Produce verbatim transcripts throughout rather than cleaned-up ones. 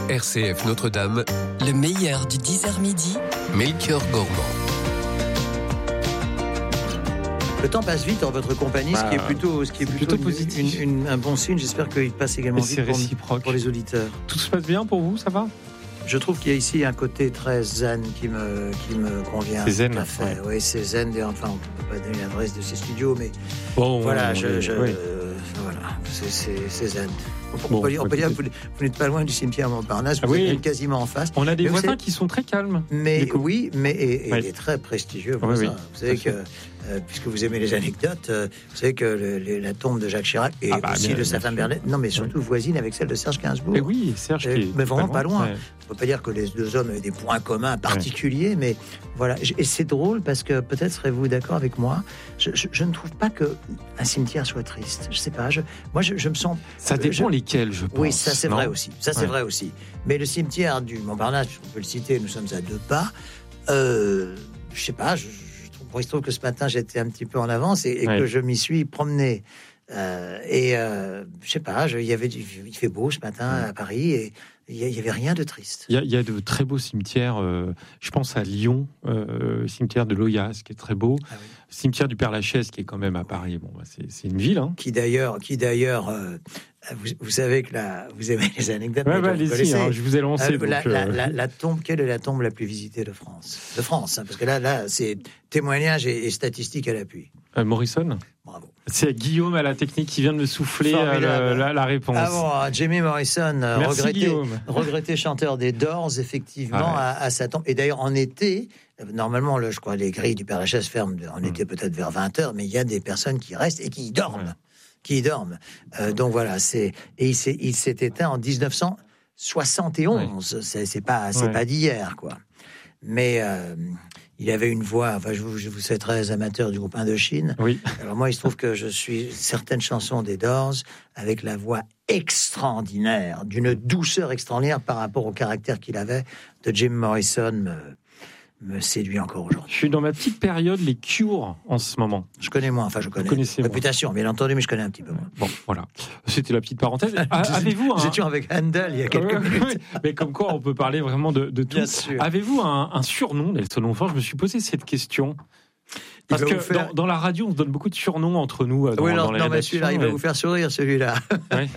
R C F Notre-Dame, le meilleur du dix heures midi, Melchior Gormand. Le temps passe vite en votre compagnie, bah, ce qui est plutôt, ce qui est plutôt, plutôt positif. Une, une, un bon signe. J'espère qu'il passe également Et vite pour, pour les auditeurs. Tout se passe bien pour vous, ça va ? Je trouve qu'il y a ici un côté très zen qui me, qui me convient. C'est zen, tout à fait. Ouais. Oui, c'est zen. Enfin, on ne peut pas donner l'adresse de ces studios, mais bon, voilà, je, oui, je, oui. euh, voilà, c'est, c'est, c'est zen. On Bon, peut dire, on peut dire que vous, vous n'êtes pas loin du cimetière Montparnasse, vous ah, oui. êtes quasiment en face. On a des mais voisins savez, qui sont très calmes. Mais oui, mais et, et oui. très prestigieux. Oui, oui. Vous savez que, euh, puisque vous aimez les anecdotes, euh, vous savez que le, le, la tombe de Jacques Chirac et ah bah, aussi bien, de sa femme Bernadette, non mais surtout oui. voisine avec celle de Serge Gainsbourg. Et oui, Serge qui est mais vraiment pas loin. Ouais. On peut pas dire que les deux hommes avaient des points communs particuliers, ouais. mais voilà. Et c'est drôle parce que peut-être serez-vous d'accord avec moi. Je, je, je ne trouve pas que un cimetière soit triste. Je sais pas. Je, moi, je, je me sens. Ça dépend je, lesquels, je pense. Oui, ça c'est non vrai aussi. Ça c'est ouais. vrai aussi. Mais le cimetière du Montparnasse, on peut le citer, nous sommes à deux pas. Euh, je sais pas. Je, je trouve, bon, il se trouve que ce matin j'étais un petit peu en avance et, et ouais. que je m'y suis promené. Euh, et euh, je sais pas. Je, il y avait, du, il fait beau ce matin ouais. à Paris et il y, y avait rien de triste. Il y, y a de très beaux cimetières. Euh, je pense à Lyon, euh, cimetière de Loyasse qui est très beau. Ah oui. Cimetière du Père-Lachaise qui est quand même à Paris. Bon, bah, c'est, c'est une ville. Hein. Qui d'ailleurs, qui d'ailleurs, euh, vous, vous savez que là, vous aimez les anecdotes. Ouais, bah, allez-y, hein, je vous ai lancé. Euh, donc, la, euh... la, la, la tombe, quelle est la tombe la plus visitée de France ? De France, hein, parce que là, là, c'est témoignages et, et statistiques à l'appui. Euh, Morrison. Bravo. C'est Guillaume à la technique qui vient de me souffler euh, la, la réponse. Ah bon, Jimmy Morrison, Merci, regretté, regretté chanteur des Doors, effectivement, ah ouais. à, à sa tombe. Et d'ailleurs, en été, normalement, le, je crois, les grilles du Père-Lachaise ferment en mmh. été peut-être vers vingt heures, mais il y a des personnes qui restent et qui y dorment. Ouais. Qui y dorment. Euh, donc voilà, c'est et il s'est, il s'est éteint en dix-neuf cent soixante et onze. Ouais. C'est, c'est pas, c'est ouais. pas d'hier, quoi. Mais euh, il avait une voix. Enfin, je vous, je vous sais très amateur du groupe Indochine. Oui. Alors moi, il se trouve que je suis certaines chansons des Doors avec la voix extraordinaire, d'une douceur extraordinaire par rapport au caractère qu'il avait de Jim Morrison. Me, me séduit encore aujourd'hui. Je suis dans ma petite période les Cure en ce moment. Je connais moins, enfin je connais. Réputation, bien entendu, mais je connais un petit peu moins. Bon, voilà. C'était la petite parenthèse. Ah, avez-vous un... J'étais avec Handel il y a quelques euh, minutes. Oui, mais comme quoi on peut parler vraiment de, de tout. Bien sûr. Avez-vous un, un surnom, Nelson Montfort ? Je me suis posé cette question. Parce que faire... dans, dans la radio, on se donne beaucoup de surnoms entre nous. Dans, oui, non, dans les non mais celui-là, il va vous faire sourire, celui-là. Oui.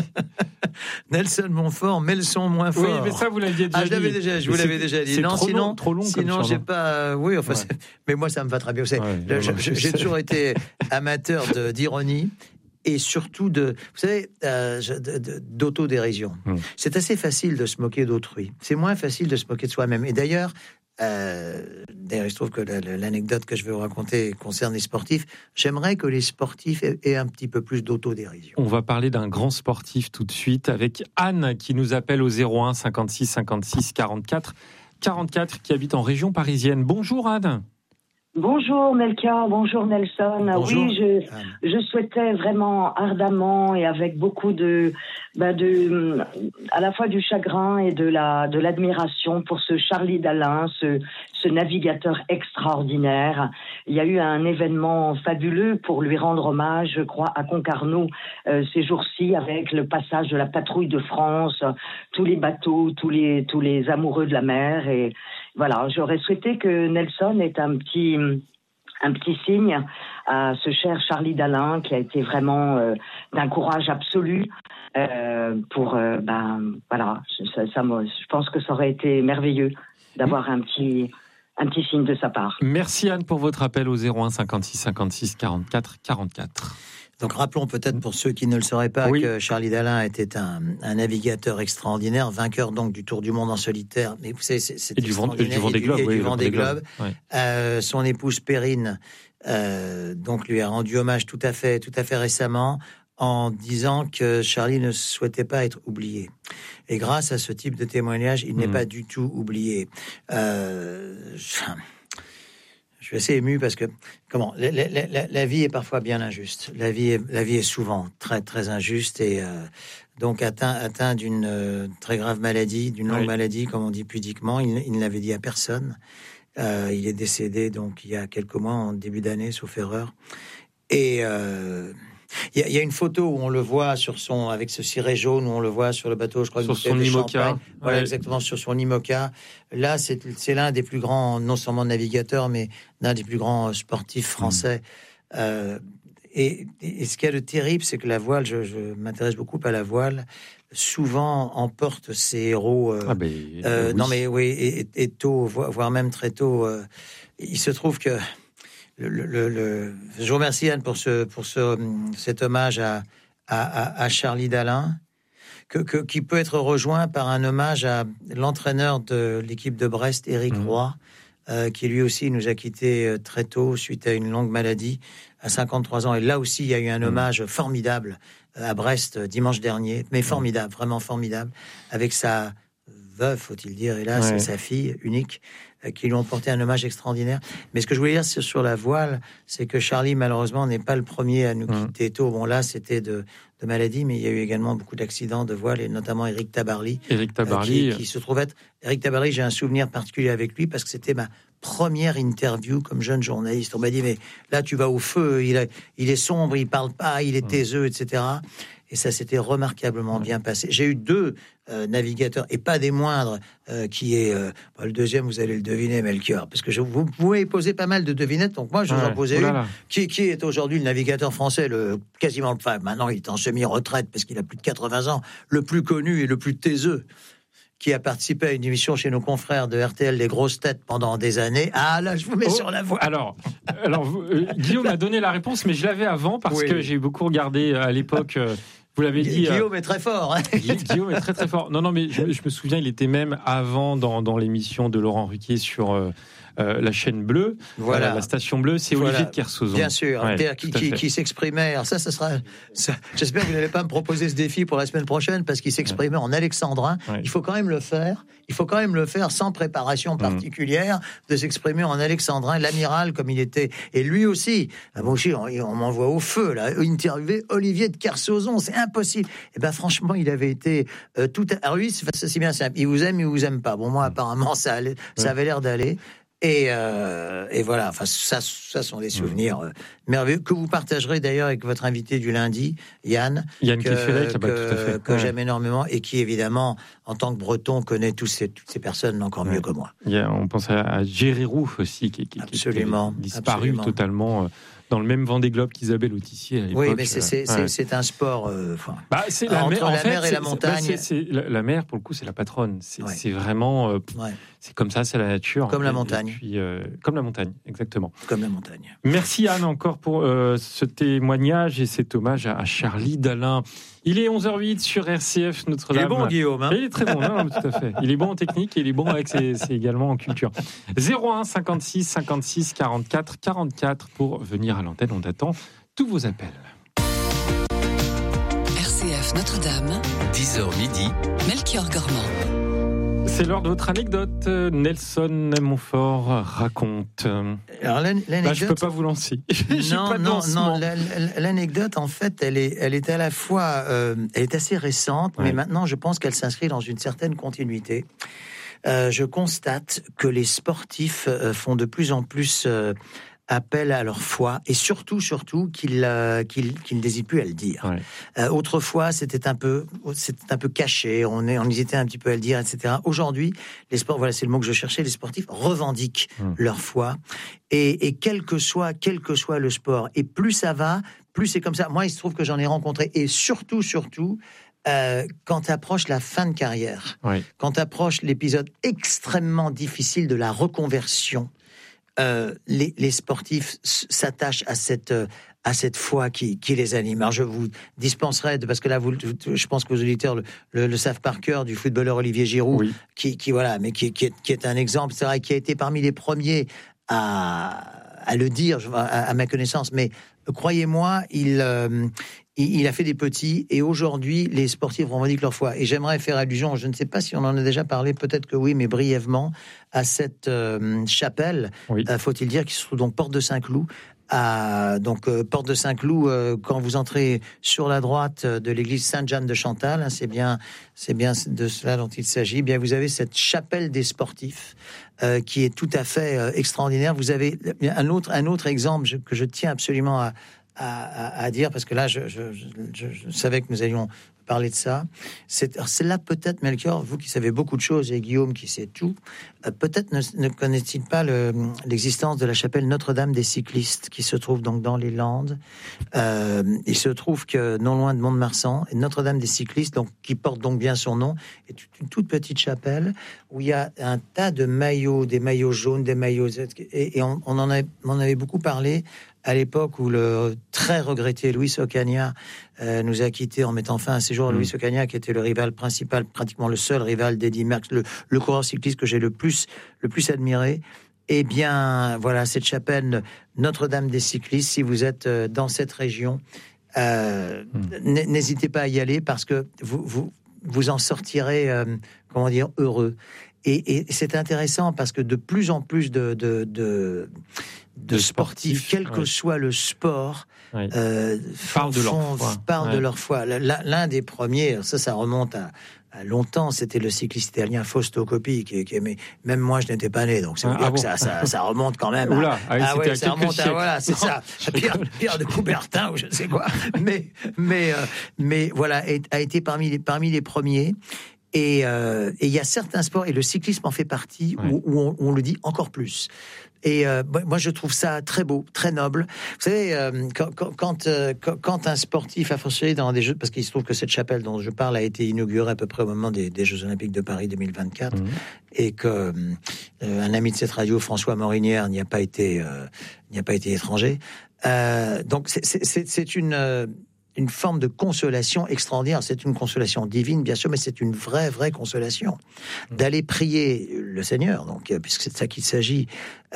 Nelson Montfort, mais le son moins fort. Oui, mais ça, vous l'aviez déjà ah, dit. Je l'avais déjà, je vous l'avais déjà dit. C'est non, trop sinon, long, trop long sinon j'ai pas. Oui, enfin, ouais. mais moi, ça me va très bien. Vous savez, ouais, le, je, je, j'ai toujours été amateur de, d'ironie. Et surtout de, vous savez, euh, de, de, d'autodérision. Hum. C'est assez facile de se moquer d'autrui. C'est moins facile de se moquer de soi-même. Et d'ailleurs, euh, d'ailleurs, il se trouve que la, la, l'anecdote que je vais vous raconter concerne les sportifs. J'aimerais que les sportifs aient, aient un petit peu plus d'autodérision. On va parler d'un grand sportif tout de suite avec Anne qui nous appelle au zéro un cinquante-six cinquante-six quarante-quatre quarante-quatre qui habite en région parisienne. Bonjour Anne. Bonjour Melchior, bonjour Nelson. Bonjour. Oui, je, je souhaitais vraiment ardemment et avec beaucoup de, bah de, à la fois du chagrin et de la, de l'admiration pour ce Charlie Dalin, ce, ce navigateur extraordinaire. Il y a eu un événement fabuleux pour lui rendre hommage, je crois, à Concarneau euh, ces jours-ci avec le passage de la patrouille de France, tous les bateaux, tous les, tous les amoureux de la mer et voilà, j'aurais souhaité que Nelson ait un petit, un petit signe à ce cher Charlie Dalin qui a été vraiment euh, d'un courage absolu. Euh, pour, euh, ben, voilà, ça, ça, je pense que ça aurait été merveilleux d'avoir un petit, un petit signe de sa part. Merci Anne pour votre appel au zéro un cinquante-six cinquante-six quarante-quatre quarante-quatre. Donc rappelons peut-être pour ceux qui ne le sauraient pas oui. que Charlie Dalin était un, un navigateur extraordinaire, vainqueur donc du Tour du Monde en solitaire. Mais vous savez, c'est, c'est et du Vendée Globe, et oui, du Vendée Globe. Oui. Euh, son épouse Perrine euh, donc lui a rendu hommage tout à fait, tout à fait récemment en disant que Charlie ne souhaitait pas être oublié. Et grâce à ce type de témoignage, il mmh. n'est pas du tout oublié. Euh, Je suis assez ému parce que comment la, la, la, la vie est parfois bien injuste. La vie est, la vie est souvent très très injuste et euh, donc atteint atteint d'une euh, très grave maladie, d'une longue oui. maladie comme on dit pudiquement. Il, il ne l'avait dit à personne. Euh, il est décédé donc il y a quelques mois en début d'année sauf erreur. Et euh, Il y, a, il y a une photo où on le voit sur son, avec ce ciré jaune, où on le voit sur le bateau, je crois, sur son IMOCA. Voilà, ouais. exactement, sur son IMOCA. Là, c'est, c'est l'un des plus grands, non seulement navigateurs, mais l'un des plus grands sportifs français. Mmh. Euh, et, et ce qu'il y a de terrible, c'est que la voile, je, je m'intéresse beaucoup à la voile, souvent emporte ses héros. Euh, ah ben, euh, oui. Non, mais oui, et, et tôt, voire même très tôt. Euh, il se trouve que Le, le, le, je vous remercie Anne pour ce pour ce cet hommage à à, à Charlie Dalin, que, que qui peut être rejoint par un hommage à l'entraîneur de l'équipe de Brest, Éric mmh. Roy, euh, qui lui aussi nous a quittés très tôt suite à une longue maladie à cinquante-trois ans. Et là aussi, il y a eu un hommage mmh. formidable à Brest dimanche dernier, mais formidable, mmh. vraiment formidable, avec sa veuve, faut-il dire, hélas, ouais. et sa fille unique, qui lui ont porté un hommage extraordinaire. Mais ce que je voulais dire sur la voile, c'est que Charlie, malheureusement, n'est pas le premier à nous mmh. quitter tôt. Bon, là, c'était de, de maladie, mais il y a eu également beaucoup d'accidents de voile, et notamment Éric Tabarly. Éric Tabarly. Euh, qui, qui se trouve être... Éric Tabarly, j'ai un souvenir particulier avec lui, parce que c'était ma première interview comme jeune journaliste. On m'a dit, mais là, tu vas au feu, il, a, il est sombre, il parle pas, il est mmh. taiseux, et cetera. Et ça s'était remarquablement bien passé. J'ai eu deux euh, navigateurs, et pas des moindres, euh, qui est... Euh, bah, le deuxième, vous allez le deviner, Melchior, parce que je, vous, vous m'avez posé pas mal de devinettes, donc moi, je vous ouais. en posais Oulala. une. Qui, qui est aujourd'hui le navigateur français, le, quasiment... Enfin, maintenant, il est en semi-retraite, parce qu'il a plus de quatre-vingts ans, le plus connu et le plus taiseux, qui a participé à une émission chez nos confrères de R T L, Les Grosses Têtes, pendant des années. Ah, là, je vous mets oh, sur la voie. Alors, alors vous, euh, Guillaume a donné la réponse, mais je l'avais avant, parce oui. que j'ai beaucoup regardé à l'époque... Euh, Vous l'avez dit. Guillaume euh, est très fort. Hein. Guillaume est très très fort. Non, non, mais je, je me souviens, il était même avant dans, dans l'émission de Laurent Ruquier sur euh, euh, la chaîne bleue, voilà. euh, la station bleue. C'est voilà. Olivier de Kersauzon. Bien sûr, ouais, Pierre, qui, qui, qui s'exprimait. Alors ça, ça sera. Ça, j'espère que vous n'allez pas me proposer ce défi pour la semaine prochaine, parce qu'il s'exprimait ouais. en alexandrin. Ouais. Il faut quand même le faire. Il faut quand même le faire sans préparation particulière, mmh. de s'exprimer en alexandrin, l'amiral comme il était. Et lui aussi, moi aussi, on, on m'envoie au feu là, interviewer Olivier de Kersauzon, c'est impossible. Et ben franchement, il avait été euh, tout. À... Alors lui, c'est, c'est bien simple. Il vous aime, il vous aime pas. Bon, moi, apparemment, ça allait, ça avait l'air d'aller. Et, euh, et voilà, enfin, ça, ça sont des souvenirs euh, merveilleux que vous partagerez d'ailleurs avec votre invité du lundi, Yann. Yann que, Kefelec, que, bah, tout à fait. que ouais. j'aime énormément et qui, évidemment, en tant que Breton, connaît tous ces, toutes ces personnes encore ouais. mieux que moi. Yeah, on pense à, à Géry Rouf aussi, qui, qui, absolument, qui a disparu absolument. totalement. Euh, dans le même Vendée Globe qu'Isabelle Autissier à l'époque. Oui, mais c'est, c'est, euh, c'est, c'est un sport... Euh, bah, c'est la entre mer, la en fait, mer et la montagne. C'est, c'est, la, la mer, pour le coup, c'est la patronne. C'est, ouais. c'est vraiment... Euh, ouais. C'est comme ça, c'est la nature. Comme et, la montagne. Et puis, euh, comme la montagne, exactement. Comme la montagne. Merci Anne encore pour euh, ce témoignage et cet hommage à, à Charlie Dalin. Il est onze heures huit sur R C F Notre-Dame. Il est bon, Guillaume. Hein, il est très bon, non, non, tout à fait. Il est bon en technique et il est bon avec ses, c'est également en culture. zéro un cinquante-six cinquante-six quarante-quatre quarante-quatre pour venir à l'antenne. On attend tous vos appels. R C F Notre-Dame. dix heures midi. Melchior Gormand. C'est l'heure de votre anecdote. Nelson Montfort raconte. Alors, l'anecdote... Bah, je ne peux pas vous lancer. non, pas non, non. L'anecdote, en fait, elle est, elle est à la fois... Euh, elle est assez récente, ouais. mais maintenant, je pense qu'elle s'inscrit dans une certaine continuité. Euh, je constate que les sportifs euh, font de plus en plus... Euh, appel à leur foi et surtout, surtout qu'ils, euh, qu'ils, qu'ils n'hésitent plus à le dire. Ouais. Euh, autrefois, c'était un peu, c'était un peu caché. On est, on hésitait un petit peu à le dire, et cetera. Aujourd'hui, les sports, voilà, c'est le mot que je cherchais. Les sportifs revendiquent mmh. leur foi et, et quel que soit, quel que soit le sport. Et plus ça va, plus c'est comme ça. Moi, il se trouve que j'en ai rencontré et surtout, surtout. Euh, quand approche la fin de carrière, oui. quand approche l'épisode extrêmement difficile de la reconversion. Euh, les, les sportifs s'attachent à cette à cette foi qui, qui les anime. Alors je vous dispenserai de, parce que là vous, je pense que vos auditeurs le, le, le savent par cœur, du footballeur Olivier Giroud, oui. qui, qui voilà, mais qui, qui, est, qui est un exemple, c'est vrai, qui a été parmi les premiers à à le dire, à, à ma connaissance. Mais croyez-moi, il euh, il a fait des petits et aujourd'hui les sportifs revendiquent leur foi. Et j'aimerais faire allusion, je ne sais pas si on en a déjà parlé, peut-être que oui, mais brièvement, à cette euh, chapelle, oui. euh, faut-il dire, qui se trouve donc porte de Saint-Cloud. À, donc euh, porte de Saint-Cloud, euh, quand vous entrez sur la droite de l'église Sainte-Jeanne de Chantal, hein, c'est bien, c'est bien de cela dont il s'agit. Bien, vous avez cette chapelle des sportifs euh, qui est tout à fait euh, extraordinaire. Vous avez un autre, un autre exemple je, que je tiens absolument à à, à, à dire, parce que là, je, je, je, je, je savais que nous allions parler de ça. C'est, c'est là peut-être, Melchior, vous qui savez beaucoup de choses, et Guillaume qui sait tout, euh, peut-être ne, ne connaît-il pas le, l'existence de la chapelle Notre-Dame des cyclistes, qui se trouve donc dans les Landes. Euh, il se trouve que non loin de Mont-de-Marsan, Notre-Dame des cyclistes, donc, qui porte donc bien son nom, est une toute petite chapelle où il y a un tas de maillots, des maillots jaunes, des maillots... Et, et on, on, en avait, on en avait beaucoup parlé à l'époque où le très regretté Luis Ocaña euh, nous a quittés en mettant fin à ses jours. Mmh. Luis Ocaña, qui était le rival principal, pratiquement le seul rival d'Eddy Merckx, le, le coureur cycliste que j'ai le plus, le plus admiré. Eh bien, voilà, cette chapelle Notre-Dame des cyclistes, si vous êtes dans cette région, euh, mmh. n'hésitez pas à y aller parce que vous, vous, vous en sortirez, euh, comment dire, heureux. Et, et c'est intéressant parce que de plus en plus de... de, de de sportifs, sportifs, quel que ouais. soit le sport, ouais. euh, parlent de leur foi. Parlent ouais. de leur foi. L'un des premiers, ça, ça remonte à, à longtemps, c'était le cycliste italien Fausto Coppi, qui, qui aimait, même moi je n'étais pas né, donc ça veut ah, dire ah que bon. ça, ça, ça remonte quand même. Oula, à, ah ouais, ça remonte à, voilà, c'est ça, Pierre, Pierre de Coubertin ou je ne sais quoi. mais, mais, euh, mais voilà, a été parmi les, parmi les premiers. Et il euh, y a certains sports, et le cyclisme en fait partie, ouais. où, où, on, où on le dit encore plus. Et euh, moi, je trouve ça très beau, très noble. Vous savez, euh, quand, quand, euh, quand un sportif a fortiori dans des Jeux, parce qu'il se trouve que cette chapelle dont je parle a été inaugurée à peu près au moment des, des Jeux Olympiques de Paris deux mille vingt-quatre, mmh. et que euh, un ami de cette radio, François Morinière, n'y a pas été, euh, n'y a pas été étranger. Euh, donc, c'est, c'est, c'est une euh, une forme de consolation extraordinaire. C'est une consolation divine, bien sûr, mais c'est une vraie, vraie consolation. D'aller prier le Seigneur, donc, puisque c'est de ça qu'il s'agit,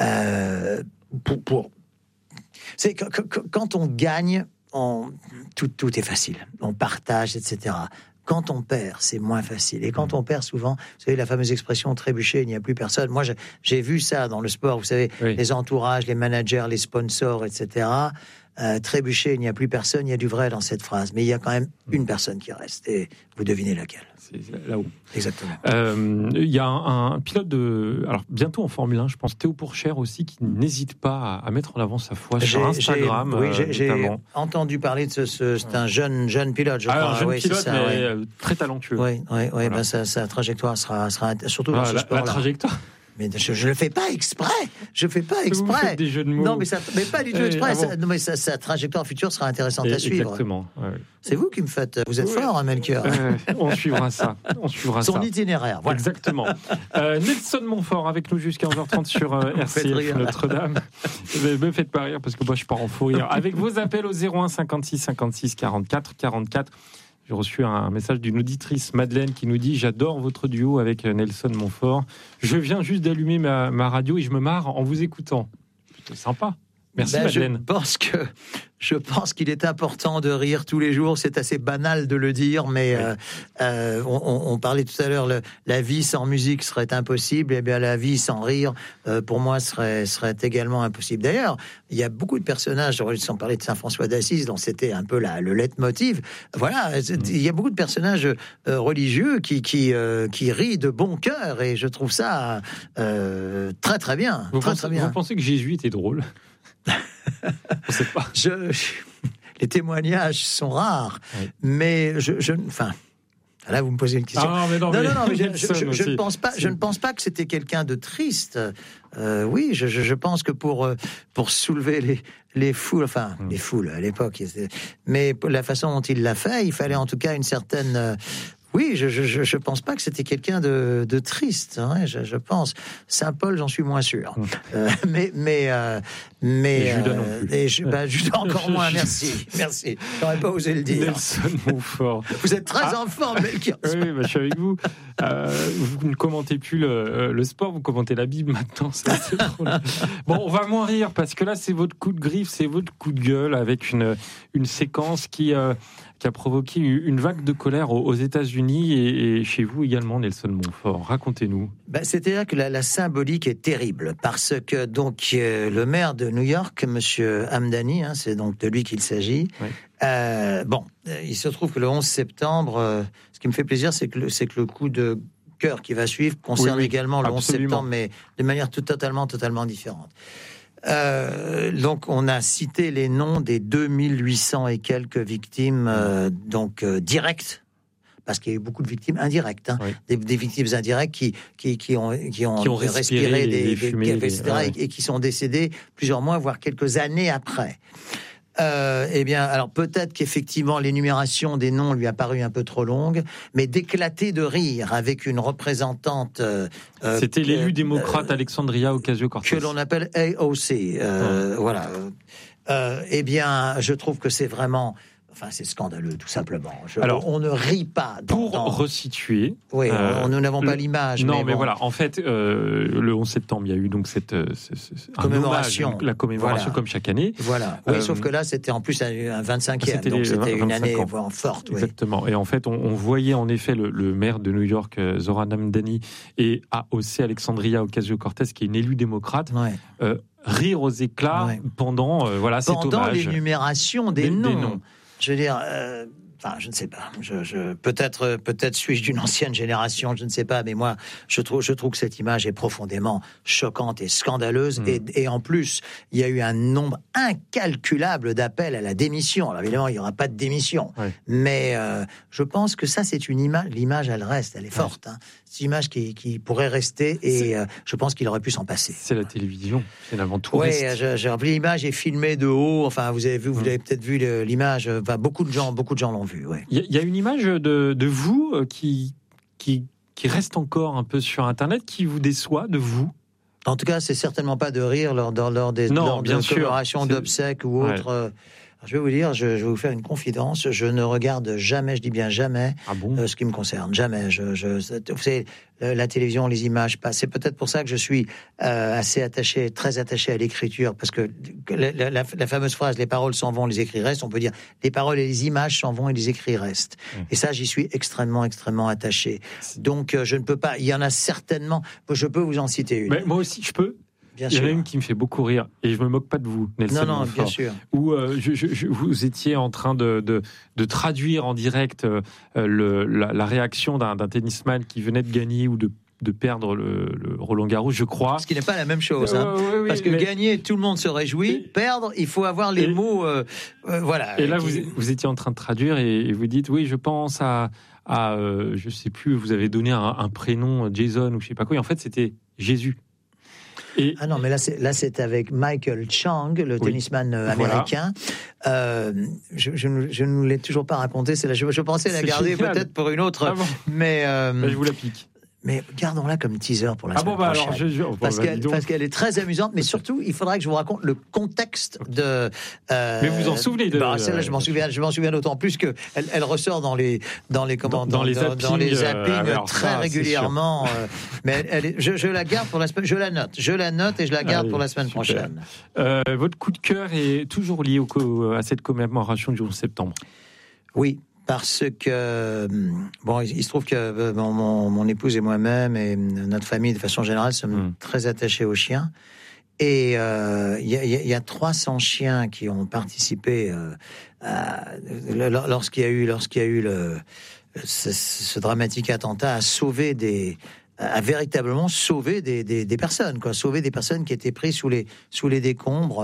euh, pour... pour... C'est que, que, quand on gagne, on... Tout, tout est facile. On partage, et cetera. Quand on perd, c'est moins facile. Et quand on perd, souvent, vous savez, la fameuse expression « trébucher, il n'y a plus personne ». Moi, j'ai vu ça dans le sport, vous savez, oui. les entourages, les managers, les sponsors, et cetera. Euh, trébucher, il n'y a plus personne, il y a du vrai dans cette phrase. Mais il y a quand même une personne qui reste. Et vous devinez laquelle. C'est là-haut. Exactement. Euh, il y a un, un pilote de... Alors, bientôt en Formule un, je pense, Théo Pourchaire aussi, qui n'hésite pas à, à mettre en avant sa foi sur Instagram. Oui, j'ai, euh, j'ai entendu parler de ce... ce c'est un jeune, jeune pilote, je Alors, crois. jeune oui, pilote, ça, mais oui. très talentueux. Oui, oui, oui voilà. ben, sa, sa trajectoire sera, sera surtout dans ah, ce la, sport-là. La trajectoire Mais je ne le fais pas exprès. Je ne fais pas exprès. Vous faites des jeux de mots. Non, mais, ça, mais pas du tout exprès. Ah bon. ça, non, mais sa, sa trajectoire future sera intéressante Et, à suivre. Exactement. Ouais. C'est vous qui me faites. Vous êtes oui. fort, hein, Melchior. Euh, on suivra ça. On suivra Son ça. itinéraire. Voilà. Exactement. Euh, Nelson Montfort avec nous jusqu'à onze heures trente sur euh, R C F Notre-Dame. Ne me faites pas rire parce que moi je pars en fou rire. Avec vos appels au zéro un cinquante-six cinquante-six quarante-quatre quarante-quatre. J'ai reçu un message d'une auditrice, Madeleine, qui nous dit « J'adore votre duo avec Nelson Montfort. Je viens juste d'allumer ma, ma radio et je me marre en vous écoutant. » C'est sympa. Merci, ben, Madeleine. Je pense que je pense qu'il est important de rire tous les jours. C'est assez banal de le dire, mais oui. euh, euh, on, on parlait tout à l'heure, le, la vie sans musique serait impossible. Et bien la vie sans rire, euh, pour moi, serait serait également impossible. D'ailleurs, il y a beaucoup de personnages, sans parler de Saint François d'Assise, dont c'était un peu la, le leitmotiv. Voilà, mmh. il y a beaucoup de personnages euh, religieux qui qui euh, qui rient de bon cœur, et je trouve ça euh, très très bien. Vous, très, pensez, très bien. vous pensez que Jésus était drôle? On sait pas. Je, je, les témoignages sont rares, oui. mais je, je, enfin, là vous me posez une question. Ah, mais non, non, mais non, non, mais je, je, je, je ne pense pas, je ne pense pas que c'était quelqu'un de triste. Euh, oui, je, je, je pense que pour pour soulever les les foules, enfin hum. les foules à l'époque, mais la façon dont il l'a fait, il fallait en tout cas une certaine Oui, je je je pense pas que c'était quelqu'un de de triste. Hein, je, je pense Saint Paul, j'en suis moins sûr. Mmh. Euh, mais mais euh, mais et Judas euh, non plus. Et je, bah, Judas encore moins. Merci, merci. J'aurais pas osé le dire. Nelson Montfort. Vous êtes très ah. en forme, Melchior. Oui, bah, je suis avec vous. Euh, vous ne commentez plus le, le sport, vous commentez la Bible maintenant. C'est, c'est bon, on va moins rire parce que là, c'est votre coup de griffe, c'est votre coup de gueule avec une une séquence qui euh, qui a provoqué une vague de colère aux États-Unis et, et chez vous également, Nelson Montfort. Racontez-nous. Ben, c'est-à-dire que la, la symbolique est terrible parce que donc euh, le maire de New York, Monsieur Hamdani, hein, c'est donc de lui qu'il s'agit. Oui. Euh, bon, euh, il se trouve que le onze septembre, euh, ce qui me fait plaisir, c'est que le, c'est que le coup de cœur qui va suivre concerne oui, oui, également le absolument. onze septembre, mais de manière tout, totalement, totalement différente. Euh, donc, on a cité les noms des deux mille huit cents et quelques victimes, euh, donc euh, directes, parce qu'il y a eu beaucoup de victimes indirectes, hein, oui. des, des victimes indirectes qui qui qui ont qui ont, qui ont respiré, respiré des, des, fumées, des, et cetera, ouais. et, et qui sont décédés plusieurs mois, voire quelques années après. Euh, eh bien, alors peut-être qu'effectivement l'énumération des noms lui a paru un peu trop longue, mais d'éclater de rire avec une représentante. Euh, C'était que, l'élu démocrate euh, Alexandria Ocasio-Cortez, que l'on appelle A O C. Euh, ouais. Voilà. Euh, eh bien, je trouve que c'est vraiment. Enfin, c'est scandaleux, tout simplement. Je, Alors, on ne rit pas. Dans, pour dans... resituer, oui, euh, nous n'avons pas l'image. Non, mais, mais bon. voilà. En fait, euh, le onze septembre, il y a eu donc cette euh, ce, ce, commémoration, hommage, la commémoration voilà. comme chaque année. Voilà. Oui, euh, sauf que là, c'était en plus un vingt-cinquième, c'était donc c'était une année voire forte. Exactement. Oui. Et en fait, on, on voyait en effet le, le maire de New York, Zohran Mamdani, et A O C Alexandria Ocasio-Cortez, qui est une élue démocrate. Ouais. Euh, rire aux éclats ouais. pendant euh, voilà pendant cet hommage. l'énumération des, des, noms. des noms. Je veux dire, euh, enfin, je ne sais pas. Je, je, peut-être, peut-être suis-je d'une ancienne génération, je ne sais pas. Mais moi, je trouve, je trouve que cette image est profondément choquante et scandaleuse. Mmh. Et, et en plus, il y a eu un nombre incalculable d'appels à la démission. Alors évidemment, il n'y aura pas de démission. Ouais. Mais euh, je pense que ça, c'est une image. L'image, elle reste, elle est forte. Ouais. Hein. C'est une image qui, qui pourrait rester. Et euh, je pense qu'il aurait pu s'en passer. C'est la télévision, finalement. Tout oui, reste. L'image est filmée de haut. Enfin, vous avez vu, vous mmh. avez peut-être vu le, l'image. Enfin, beaucoup de gens, beaucoup de gens l'ont vu. Ouais. Il y, y a une image de, de vous qui, qui, qui reste encore un peu sur Internet, qui vous déçoit de vous. En tout cas, c'est certainement pas de rire lors, lors, lors des non, lors bien de sûr. commémorations d'obsèques ou autres. Ouais. Euh, je vais vous dire, je, je vais vous faire une confidence. Je ne regarde jamais, je dis bien jamais, ah bon euh, ce qui me concerne. Jamais. Je, je, vous savez, la télévision, les images passent. C'est peut-être pour ça que je suis euh, assez attaché, très attaché à l'écriture, parce que la, la, la fameuse phrase « les paroles s'en vont, les écrits restent », on peut dire « les paroles et les images s'en vont et les écrits restent mmh. ». Et ça, j'y suis extrêmement, extrêmement attaché. Donc, euh, je ne peux pas... Il y en a certainement... Je peux vous en citer une. Mais moi aussi, je peux. Bien Il y en a une qui me fait beaucoup rire, et je me moque pas de vous, Nelson. Non, non, Montfort, bien sûr. Où euh, je, je, je, vous étiez en train de, de, de traduire en direct euh, le, la, la réaction d'un, d'un tennisman qui venait de gagner ou de de perdre le, le Roland Garros, je crois. Ce qui n'est pas la même chose, hein. Euh, oui, oui, parce que mais... gagner, tout le monde se réjouit. Et... Perdre, il faut avoir les et... mots, euh, euh, voilà. Et là, qui... vous, vous étiez en train de traduire et, et vous dites, oui, je pense à, à euh, je sais plus, vous avez donné un, un prénom, Jason ou je sais pas quoi. Et en fait, c'était Jésus. Et... Ah non, mais là c'est, là, c'est avec Michael Chang, le oui. tennisman américain. Voilà. Euh, je, je, je ne l'ai toujours pas raconté. C'est là, je, je pensais la garder génial. Peut-être pour une autre, ah bon. mais euh, bah, je vous la pique. Mais gardons-la comme teaser pour la ah semaine bon, bah prochaine. Alors, je, je, parce, bah, qu'elle, parce qu'elle est très amusante, mais surtout, il faudrait que je vous raconte le contexte de. Euh, mais vous vous en souvenez de. Bah, celle-là, je m'en souviens. Je m'en souviens d'autant plus que elle, elle ressort dans les dans les comment, dans, dans, dans les zappings, dans les zappings euh, alors, très ça, régulièrement. Euh, mais elle, elle est, je, je la garde pour la semaine. Je la note. Je la note et je la garde Allez, pour la semaine super. prochaine. Euh, votre coup de cœur est toujours lié au, à cette commémoration du onze septembre. Oui. Parce que, bon, il se trouve que bon, mon, mon épouse et moi-même et notre famille, de façon générale, sommes mmh. très attachés aux chiens. Et il euh, y, y, y a trois cents chiens qui ont participé euh, à, lorsqu'il y a eu, lorsqu'il y a eu le, ce, ce dramatique attentat, à sauver des... à véritablement sauver des, des, des personnes, quoi, sauver des personnes qui étaient prises sous les, sous les décombres.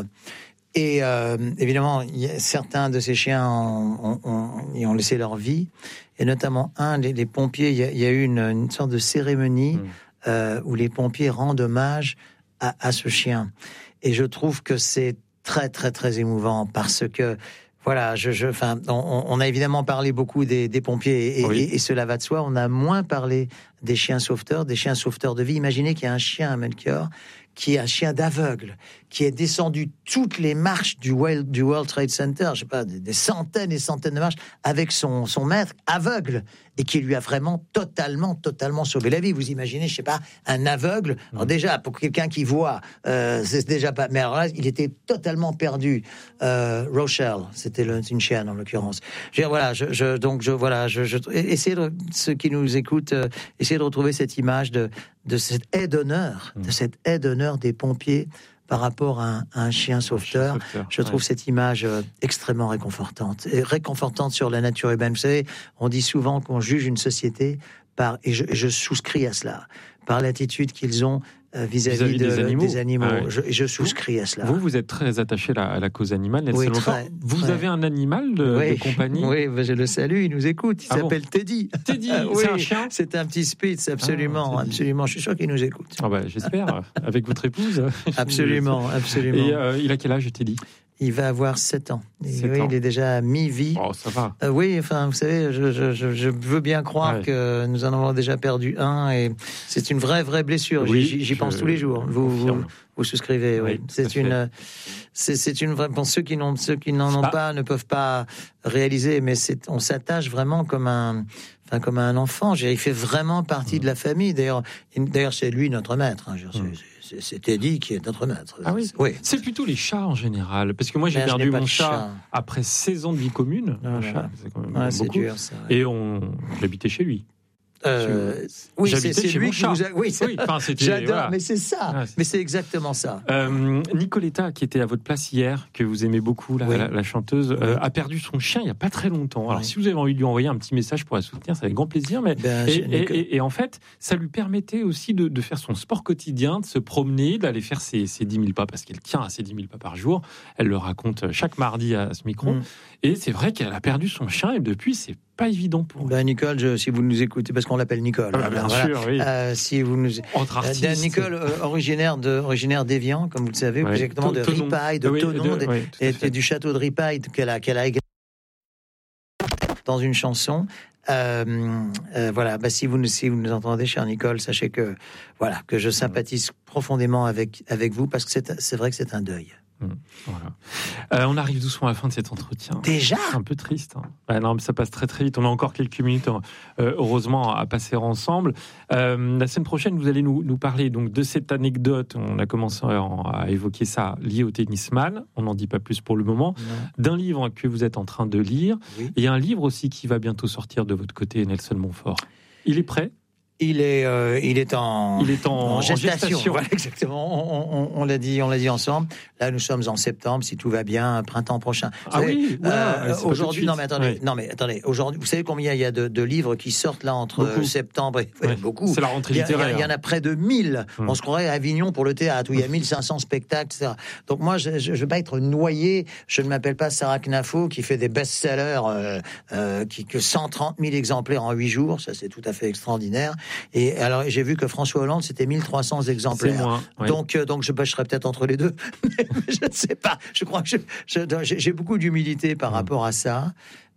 Et euh, évidemment, y a, certains de ces chiens ont, ont, ont, ont laissé leur vie, et notamment un, les, les pompiers. Il y, y a eu une, une sorte de cérémonie mmh. euh, où les pompiers rendent hommage à, à ce chien. Et je trouve que c'est très, très, très émouvant parce que voilà, je, je, enfin, on, on a évidemment parlé beaucoup des, des pompiers et, oui. et, et cela va de soi. On a moins parlé des chiens sauveteurs, des chiens sauveteurs de vie. Imaginez qu'il y a un chien à Melchior qui est un chien d'aveugle, qui est descendu toutes les marches du World, du World Trade Center, je sais pas, des, des centaines et centaines de marches, avec son, son maître aveugle, et qui lui a vraiment totalement, totalement sauvé la vie. Vous imaginez, je sais pas, un aveugle, alors déjà, pour quelqu'un qui voit, euh, c'est déjà pas... Mais alors là, il était totalement perdu. Euh, Rochelle, c'était le, une chienne, en l'occurrence. Je veux dire, voilà, je, je, donc, je, voilà, je, je, essayez de, ceux qui nous écoutent, euh, essayez de retrouver cette image de, de cette aide d'honneur, mmh. de cette aide d'honneur des pompiers par rapport à un, à un chien sauveteur. sauveteur. Je trouve ouais. cette image euh, extrêmement réconfortante. Et réconfortante sur la nature humaine. Vous savez, on dit souvent qu'on juge une société par et je, je souscris à cela, par l'attitude qu'ils ont euh, vis-à-vis, vis-à-vis de, des animaux. Des animaux. Ah oui. je, je souscris vous, à cela. Vous, vous êtes très attaché à la, à la cause animale. Oui, très, vous très. avez un animal de, oui. de compagnie? Oui, ben je le salue, il nous écoute. Il ah s'appelle bon Teddy. Teddy, ah, c'est oui, un chien? C'est un petit Spitz, absolument. Ah, absolument. Je suis sûr qu'il nous écoute. Ah ben, j'espère, avec votre épouse. Absolument, absolument. Et euh, il a quel âge, Teddy? Il va avoir sept ans. sept oui, ans. Il est déjà à mi-vie. Oh, ça va. Euh, oui, enfin, vous savez, je, je, je, je veux bien croire ouais. que nous en avons déjà perdu un, et c'est une vraie, vraie blessure. Oui, j'y, j'y pense tous les jours. Vous, vous, vous souscrivez, oui. oui c'est une, c'est, c'est une vraie. Bon, ceux qui n'ont, ceux qui n'en ont ah. pas ne peuvent pas réaliser, mais c'est, on s'attache vraiment comme un. Enfin, comme un enfant, il fait vraiment partie mmh. de la famille. D'ailleurs, d'ailleurs, c'est lui notre maître. Hein. C'est, c'est, c'est Teddy qui est notre maître. Ah oui. oui. C'est plutôt les chats en général, parce que moi j'ai ben, perdu mon chat, chat après seize ans de vie commune. Ah, un voilà. chat, c'est quand même ouais, beaucoup. C'est dur, ça, ouais. Et on, j'habitais chez lui. Euh, oui, J'habitais c'est, c'est chez lui mon qui chat. vous a... Oui, oui enfin, c'était, j'adore, voilà. mais c'est ça. Ah, c'est... Mais c'est exactement ça. Euh, Nicoletta, qui était à votre place hier, que vous aimez beaucoup, la, oui. la, la chanteuse, oui. euh, a perdu son chien il n'y a pas très longtemps. Alors, oui. si vous avez envie de lui envoyer un petit message pour la soutenir, c'est avec grand plaisir. Mais ben, et, et, et, et en fait, ça lui permettait aussi de, de faire son sport quotidien, de se promener, d'aller faire ses, ses dix mille pas, parce qu'elle tient à ses dix mille pas par jour. Elle le raconte chaque mardi à ce micro. Mm. Et c'est vrai qu'elle a perdu son chien, et depuis, c'est pas évident pour elle. Ben Nicole, je, si vous nous écoutez, parce qu'on l'appelle Nicole. Ah, bien voilà. sûr, oui. Euh, si vous nous, entre artistes. Euh, Nicole, euh, originaire de, originaire d'Évian, comme vous le savez, ouais. exactement de Tonon. Ripaille, de oui, Tonon, de, oui, et, et du château de Ripaille qu'elle a, qu'elle a écrit dans une chanson. Euh, euh, voilà, bah, si vous nous, si vous nous entendez, chère Nicole, sachez que voilà que je sympathise profondément avec avec vous, parce que c'est c'est vrai que c'est un deuil. Mmh, voilà. Euh, on arrive doucement à la fin de cet entretien. Déjà ? C'est un peu triste. Hein. Bah non, mais ça passe très très vite. On a encore quelques minutes, euh, heureusement, à passer ensemble. Euh, la semaine prochaine, vous allez nous, nous parler donc de cette anecdote. On a commencé à, à évoquer ça, lié au tennisman. On n'en dit pas plus pour le moment. Non. D'un livre que vous êtes en train de lire. Oui. Et un livre aussi qui va bientôt sortir de votre côté, Nelson Montfort. Il est prêt ? Il est, euh, il est en, il est en, en gestation. En gestation. Voilà, exactement. On, on, on l'a dit, on l'a dit ensemble. Là, nous sommes en septembre, si tout va bien, printemps prochain. Vous ah savez, oui. Voilà, euh, aujourd'hui, non mais attendez, ouais. non mais attendez. Aujourd'hui, vous savez combien il y a de, de livres qui sortent là entre beaucoup. septembre et ouais, beaucoup. C'est la rentrée il y a, littéraire. Il y, y en a près de mille. Hum. On se croirait à Avignon pour le théâtre où il y a mille cinq cents spectacles, et cetera. Donc moi, je, je, je veux pas être noyé. Je ne m'appelle pas Sarah Knafo qui fait des best-sellers, euh, euh, qui que cent trente mille exemplaires en huit jours. Ça, c'est tout à fait extraordinaire. Et alors. J'ai vu que François Hollande, c'était mille trois cents exemplaires. Moi, oui. Donc, euh, donc je, je serais peut-être entre les deux. Je ne sais pas. Je crois que je, je, j'ai beaucoup d'humilité par mmh. rapport à ça.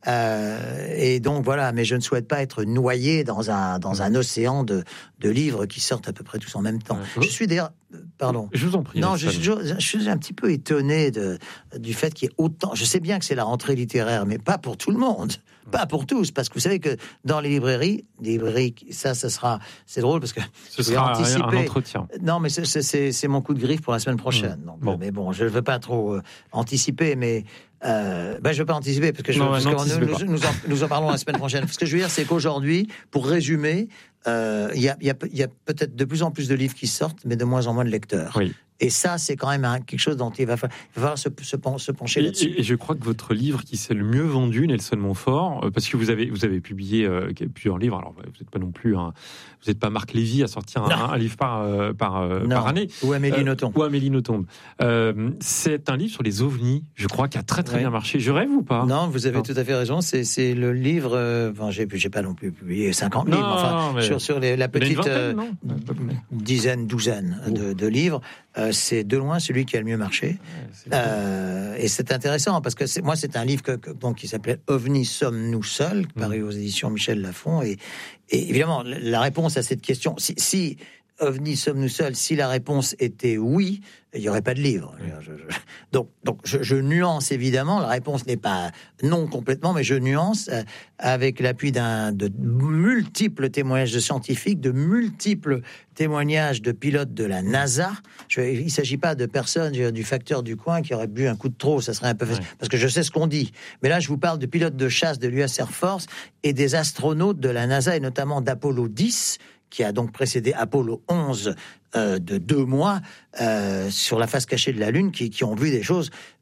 Euh, et donc voilà, mais je ne souhaite pas être noyé dans un dans un océan de de livres qui sortent à peu près tous en même temps. Ouais. Je suis d'ailleurs, pardon. Je vous en prie. Non, je, je, je suis un petit peu étonné de du fait qu'il y ait autant. Je sais bien que c'est la rentrée littéraire, mais pas pour tout le monde, pas pour tous, parce que vous savez que dans les librairies, les librairies, ça, ça sera, c'est drôle parce que ce sera anticiper. Un entretien. Non, mais c'est, c'est c'est mon coup de griffe pour la semaine prochaine. Mmh. Donc, bon. Mais bon, je ne veux pas trop euh, anticiper, mais. Euh, ben je ne veux pas anticiper parce que, je, non, parce non, que nous, nous, nous, en, nous en parlons la semaine prochaine. Ce que je veux dire, c'est qu'aujourd'hui, pour résumer, il euh, y, a, y, a, y a peut-être de plus en plus de livres qui sortent, mais de moins en moins de lecteurs. Oui. Et ça, c'est quand même un, quelque chose dont il va falloir, il va falloir se, se, se pencher et, là-dessus. Et, et je crois que votre livre qui s'est le mieux vendu, Nelson Montfort, euh, parce que vous avez, vous avez publié euh, plusieurs livres, alors vous n'êtes pas non plus, un, vous n'êtes pas Marc Lévy à sortir un, un livre par, euh, par, euh, par année. Ou Amélie euh, Nothomb. Ou Amélie Nothomb. Euh, c'est un livre sur les ovnis, je crois, qui a très très ouais. bien marché. Je rêve ou pas ? Non, vous avez non. tout à fait raison. C'est, c'est le livre, euh, enfin, j'ai, j'ai pas non plus publié cinquante non, livres, enfin, mais sur, sur les, la petite vingtaine, euh, dizaine, douzaine oh. de, de livres. Euh, c'est de loin celui qui a le mieux marché. Ouais, euh, et c'est intéressant parce que c'est, moi, c'est un livre que, que, donc, qui s'appelait OVNI, sommes-nous seuls, mmh. paru aux éditions Michel Lafon. Et, et évidemment, la réponse à cette question, si, si OVNI, sommes-nous seuls, si la réponse était oui, il n'y aurait pas de livre. Je, je, donc, donc je, je nuance évidemment. La réponse n'est pas non complètement, mais je nuance euh, avec l'appui d'un de multiples témoignages de scientifiques, de multiples témoignages de pilotes de la NASA. Je, il ne s'agit pas de personnes du facteur du coin qui auraient bu un coup de trop. Ça serait un peu facile, ouais. parce que je sais ce qu'on dit. Mais là, je vous parle de pilotes de chasse de l'U S Air Force et des astronautes de la NASA et notamment d'Apollo dix, qui a donc précédé Apollo onze euh, de deux mois euh, sur la face cachée de la Lune, qui, qui ont vu des choses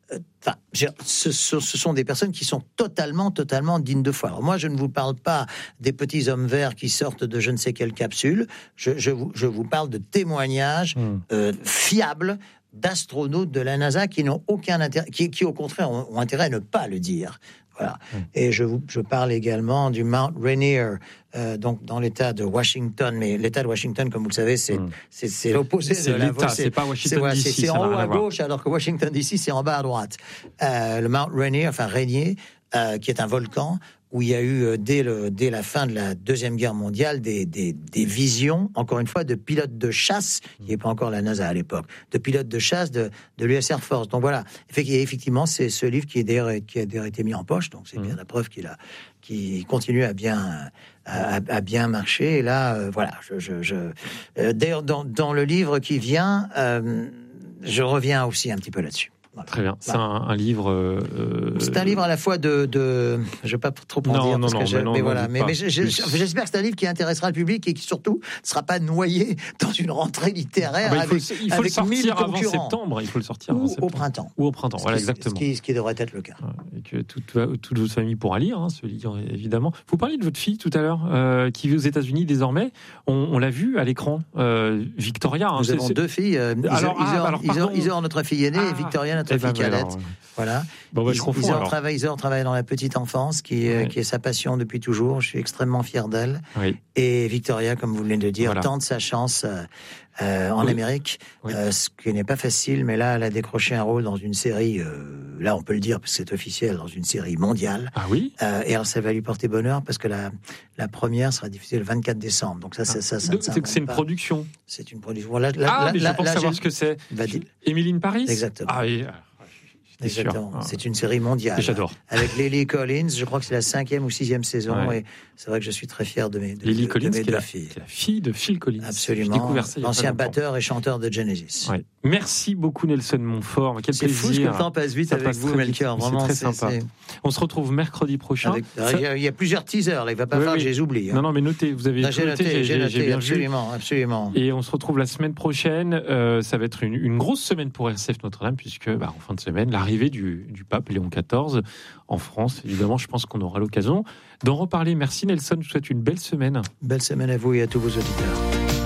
Enfin, ce, ce, ce sont des personnes qui sont totalement, totalement dignes de foi. Alors moi, je ne vous parle pas des petits hommes verts qui sortent de je ne sais quelle capsule. Je, je, vous, je vous parle de témoignages mmh. euh, fiables d'astronautes de la NASA qui n'ont aucun intérêt, qui, qui au contraire ont, ont intérêt à ne pas le dire. Voilà. Mmh. Et je, vous, je parle également du Mount Rainier, euh, donc dans l'État de Washington. Mais l'État de Washington, comme vous le savez, c'est, mmh. c'est, c'est l'opposé c'est de l'État, la... C'est, c'est pas Washington D C. C'est, c'est en haut à gauche, alors que Washington D C, c'est en bas à droite. Euh, le Mount Rainier, enfin Rainier, euh, qui est un volcan, où il y a eu, euh, dès, le, dès la fin de la Deuxième Guerre mondiale, des, des, des visions, encore une fois, de pilotes de chasse, qui n'est pas encore la NASA à l'époque, de pilotes de chasse de, de l'U S Air Force. Donc voilà, effectivement, c'est ce livre qui, est d'ailleurs, qui a d'ailleurs été mis en poche, donc c'est mmh. bien la preuve qu'il a, qu'il continue à bien, à, à bien marcher. Et là, euh, voilà, je, je, je... Euh, d'ailleurs, dans, dans le livre qui vient, euh, je reviens aussi un petit peu là-dessus. Voilà. Très bien. C'est un, un livre. Euh... C'est un livre à la fois de. de... Je ne vais pas trop en non, dire. Non, parce non, que mais, je... non, mais non, voilà. Mais, mais je, je, j'espère que c'est un livre qui intéressera le public et qui surtout ne sera pas noyé dans une rentrée littéraire. Ah bah, il faut, avec, il faut avec le sortir avant concurrents. septembre. Il faut le sortir ou avant septembre. Au printemps. Ou au printemps. Ce Voilà, qui, exactement. Ce qui, ce qui devrait être le cas. Et que toute, toute votre famille pourra lire hein, ce livre, évidemment. Vous parliez de votre fille tout à l'heure, euh, qui vit aux États-Unis désormais. On, on l'a vu à l'écran, euh, Victoria. Hein, Nous c'est, avons c'est... deux filles. Euh, alors, Isor, ah, alors, Isor, Isor, notre fille aînée, ah, et Victoria, notre eh fille ben, cadette. alors, Voilà. Bon, bah, je confonds, Isor, alors. travaille, Isor travaille dans la petite enfance, qui, ouais. qui est sa passion depuis toujours. Je suis extrêmement fier d'elle. Oui. Et Victoria, comme vous venez de le dire, voilà. tente sa chance euh, euh, en oui. Amérique, oui. euh, ce qui n'est pas facile, mais là, elle a décroché un rôle dans une série, euh, là, on peut le dire, parce que c'est officiel, dans une série mondiale. Ah oui euh, Et alors, ça va lui porter bonheur, parce que la, la première sera diffusée le vingt-quatre décembre. Donc ça, ça, ah. ça, ça, Donc, ça c'est, c'est une pas. production. C'est une production. Là, là, ah, là, mais là, je pense là, savoir j'ai... ce que c'est. Va-t-il. Émilie Paris. Exactement. Ah oui. Exactement. Ah. C'est une série mondiale. J'adore. Avec Lily Collins, je crois que c'est la cinquième ou sixième saison. Ouais. Et c'est vrai que je suis très fier de mes deux Lily Collins, de mes qui est la, filles. la fille de Phil Collins. Absolument. L'ancien batteur et chanteur de Genesis. Ouais. Merci beaucoup Nelson Montfort. Quel c'est plaisir. fou ce que le temps passe vite ça avec passe vous, Melchior. Vraiment, c'est très c'est, sympa. C'est... On se retrouve mercredi prochain. Avec... Ça... Il, y a, il y a plusieurs teasers. Là. Il ne va pas oui, falloir oui. que je les oublie. Hein. Non, non, mais notez. Vous avez non, j'ai noté, j'ai, j'ai, noté, j'ai bien absolument, vu. absolument. Et on se retrouve la semaine prochaine. Euh, ça va être une, une grosse semaine pour R C F Notre-Dame, puisque bah, en fin de semaine, l'arrivée du, du pape Léon quatorze en France. Évidemment, je pense qu'on aura l'occasion d'en reparler. Merci Nelson. Je vous souhaite une belle semaine. Belle semaine à vous et à tous vos auditeurs.